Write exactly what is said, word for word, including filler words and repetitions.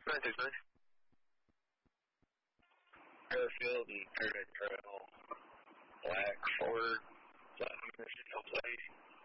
nine six nine. Fairfield and Paradise Trail. Black Ford. Platinum Mission, no plate.